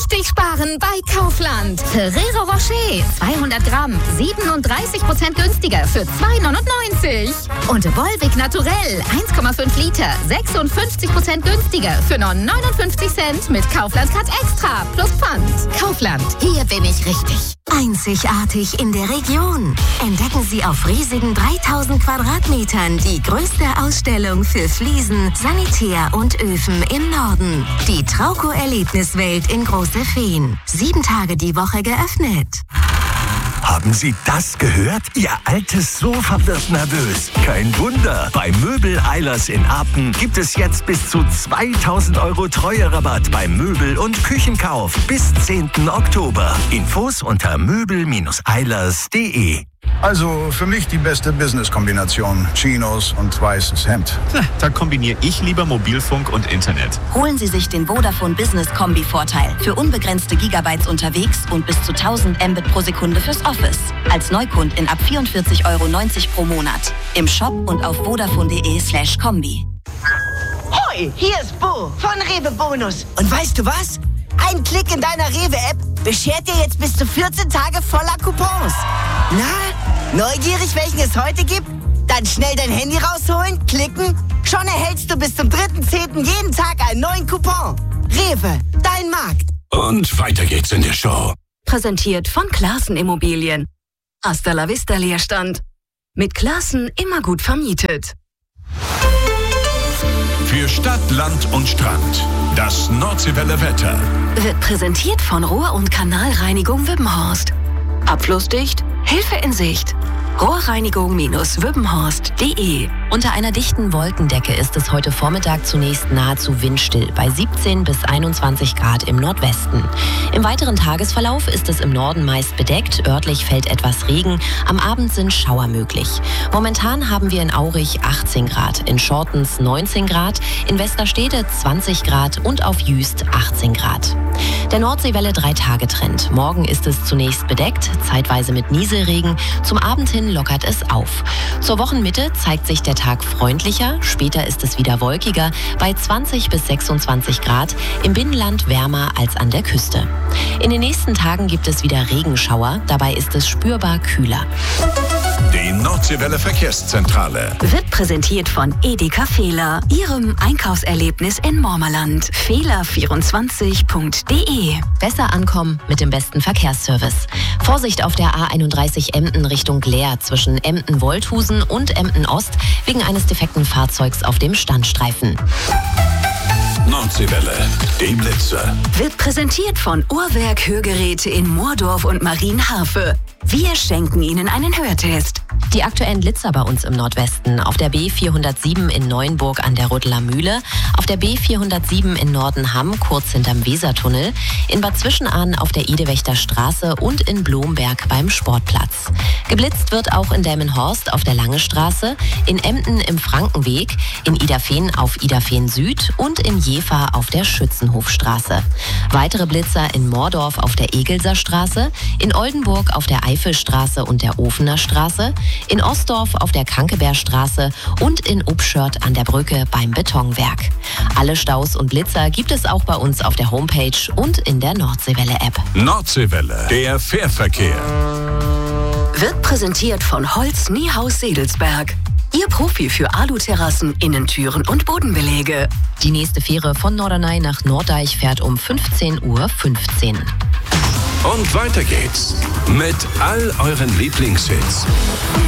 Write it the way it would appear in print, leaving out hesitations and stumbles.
richtig sparen bei Kaufland. Ferrero Rocher 200 Gramm 37% günstiger für 2,99. Und Volvic Naturell 1,5 Liter 56% günstiger für nur 59 Cent mit Kaufland Card Extra plus Pfand. Kaufland, hier bin ich richtig. Einzigartig in der Region. Entdecken Sie auf riesigen 3000 Quadratmetern die größte Ausstellung für Fliesen, Sanitär und Öfen im Norden. Die Trauco-Erlebniswelt in Große Feen. 7 Tage die Woche geöffnet. Haben Sie das gehört? Ihr altes Sofa wird nervös. Kein Wunder. Bei Möbel Eilers in Apen gibt es jetzt bis zu 2000 € Treuerabatt beim Möbel- und Küchenkauf bis 10. Oktober. Infos unter möbel-eilers.de. Also für mich die beste Business-Kombination. Chinos und weißes Hemd. Da kombiniere ich lieber Mobilfunk und Internet. Holen Sie sich den Vodafone Business Kombi-Vorteil. Für unbegrenzte Gigabytes unterwegs und bis zu 1000 Mbit pro Sekunde fürs Office. Als Neukundin ab 44,90 € pro Monat. Im Shop und auf vodafone.de/kombi. Hoi, hier ist Bo von Rewe Bonus. Und weißt du was? Ein Klick in deiner Rewe-App beschert dir jetzt bis zu 14 Tage voller Coupons. Na, neugierig, welchen es heute gibt? Dann schnell dein Handy rausholen, klicken. Schon erhältst du bis zum 3.10. jeden Tag einen neuen Coupon. Rewe, dein Markt. Und weiter geht's in der Show. Präsentiert von Classen Immobilien. Hasta la vista Leerstand. Mit Classen immer gut vermietet. Für Stadt, Land und Strand. Das Nordseewelle Wetter. Wird präsentiert von Rohr- und Kanalreinigung Wippenhorst. Abflussdicht, Hilfe in Sicht. Rohrreinigung-wippenhorst.de. Unter einer dichten Wolkendecke ist es heute Vormittag zunächst nahezu windstill bei 17 bis 21 Grad im Nordwesten. Im weiteren Tagesverlauf ist es im Norden meist bedeckt, örtlich fällt etwas Regen, am Abend sind Schauer möglich. Momentan haben wir in Aurich 18 Grad, in Schortens 19 Grad, in Westerstede 20 Grad und auf Jüst 18 Grad. Der Nordseewelle 3-Tage-Trend. Morgen ist es zunächst bedeckt, zeitweise mit Nieselregen, zum Abend hin lockert es auf. Zur Wochenmitte zeigt sich der Tag freundlicher, später ist es wieder wolkiger, bei 20 bis 26 Grad, im Binnenland wärmer als an der Küste. In den nächsten Tagen gibt es wieder Regenschauer, dabei ist es spürbar kühler. Die Nordseewelle Verkehrszentrale. Wird präsentiert von Edeka Fehler, Ihrem Einkaufserlebnis in Mormerland. Fehler24.de. Besser ankommen mit dem besten Verkehrsservice. Vorsicht auf der A31 Emden Richtung Leer zwischen Emden-Wolthusen und Emden-Ost wegen eines defekten Fahrzeugs auf dem Standstreifen. Nordseewelle, die Blitzer. Wird präsentiert von Uhrwerk Hörgeräte in Moordorf und Marienhafe. Wir schenken Ihnen einen Hörtest. Die aktuellen Blitzer bei uns im Nordwesten. Auf der B407 in Neuenburg an der Rüttler Mühle, auf der B407 in Nordenham, kurz hinterm Wesertunnel, in Bad Zwischenahn auf der Idewächter Straße und in Blomberg beim Sportplatz. Geblitzt wird auch in Delmenhorst auf der Lange Straße, in Emden im Frankenweg, in Idafehn auf Idafehn Süd und in Jever auf der Schützenhofstraße. Weitere Blitzer in Moordorf auf der Egelser Straße, in Oldenburg auf der Eifelstraße und der Ofener Straße, in Ostdorf auf der Kankebergstraße und in Upschört an der Brücke beim Betonwerk. Alle Staus und Blitzer gibt es auch bei uns auf der Homepage und in der Nordseewelle-App. Nordseewelle, der Fährverkehr. Wird präsentiert von Holz Niehaus Sedelsberg. Ihr Profi für Aluterrassen, Innentüren und Bodenbeläge. Die nächste Fähre von Norderney nach Norddeich fährt um 15:15 Uhr. Und weiter geht's mit all euren Lieblingshits.